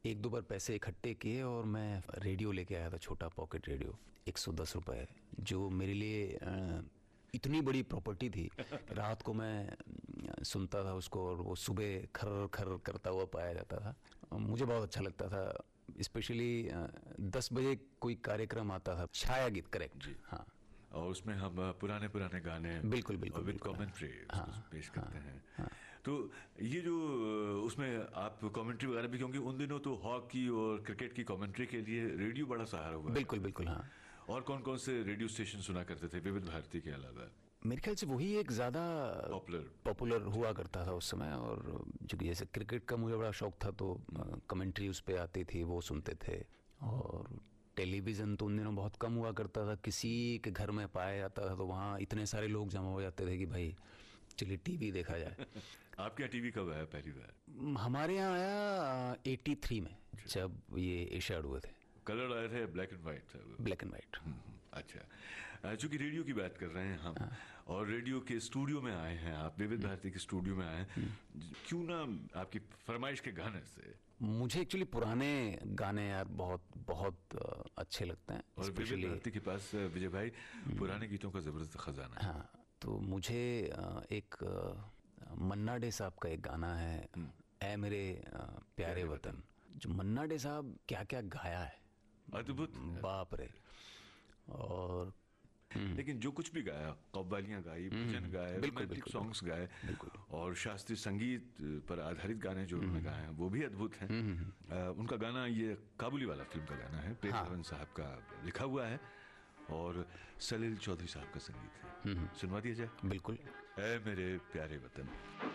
एक दो बार पैसे इकट्ठे किए और मैं रेडियो लेके आया था, छोटा पॉकेट रेडियो, 110 रुपये, जो मेरे लिए इतनी बड़ी प्रॉपर्टी थी। रात को मैं सुनता था उसको और वो सुबह खर खर करता हुआ पाया जाता था। मुझे बहुत अच्छा लगता था। स्पेशली 10 बजे कोई कार्यक्रम आता था, छाया गीत, करेक्ट जी, हाँ। और उसमें हम पुराने पुराने गाने बिल्कुल बिल्कुल विद कमेंट्री पेश करते हैं। तो ये जो उसमें आप कमेंट्री वगैरह भी, क्योंकि उन दिनों तो हॉकी और क्रिकेट की कमेंट्री के लिए रेडियो बड़ा सहारा हुआ। बिल्कुल बिल्कुल, हाँ। और कौन कौन से रेडियो स्टेशन सुना करते थे विविध भारती के अलावा? मेरे ख्याल से वही एक ज़्यादा पॉपुलर हुआ करता था उस समय। और जो जैसे क्रिकेट का मुझे बड़ा शौक था, तो कमेंट्री उस पर आती थी, वो सुनते थे। और टेलीविज़न तो उन दिनों बहुत कम हुआ करता था, किसी के घर में पाया जाता था, तो वहाँ इतने सारे लोग जमा हो जाते थे कि भाई चलिए टीवी देखा जाए। आपके यहाँ टीवी कब आया पहली बार? हमारे यहाँ आया 83 में, जब ये एशियाड हुए थे। कलर आए थे, ब्लैक एंड व्हाइट था? Black and white. अच्छा, चूंकि रेडियो की बात कर रहे हैं हम, और रेडियो के स्टूडियो में आए हैं आप, विविध भारती के स्टूडियो में आए हैं, क्यों ना आपकी फरमाइश के गाने से? मुझे एक्चुअली पुराने गाने यार बहुत बहुत अच्छे लगते हैं। और विविध भारती के पास विजय भाई पुराने गीतों का जबरदस्त खजाना है। हाँ, तो मुझे एक मन्ना डे साहब का एक गाना है, ऐ मेरे प्यारे वतन। जो मन्ना डे साहब क्या क्या गाया है, अद्भुत, बाप रे। और लेकिन जो कुछ भी गाया, कव्वालियां गाई, भजन गाए, रोमांटिक सॉन्ग्स गाए, और शास्त्रीय संगीत पर आधारित गाने जो उन्होंने गाए हैं वो भी अद्भुत हैं। उनका गाना, ये काबुली वाला फिल्म का गाना है, प्रेम धवन साहब का लिखा हुआ है और सलील चौधरी साहब का संगीत है। सुनवा दिया जाए? बिल्कुल। ऐ मेरे प्यारे वतन।